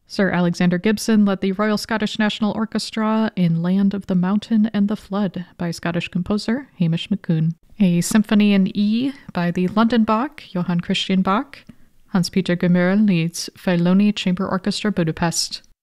Sir Alexander Gibson led the Royal Scottish National Orchestra in Land of the Mountain and the Flood by Scottish composer Hamish McCoon. A Symphony in E by the London Bach, Johann Christian Bach. Hans-Peter Gemüral leads Filoni Chamber Orchestra Budapest.